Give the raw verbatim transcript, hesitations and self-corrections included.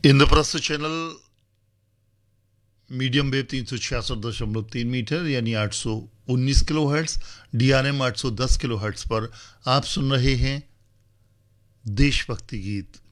Indraprastha channel medium wave तीन सौ छियासठ दशमलव तीन मीटर यानी आठ सौ उन्नीस kilo hertz, D R M आठ सौ दस किलो हर्ट्स पर आप सुन रहे हैं देशभक्ति गीत।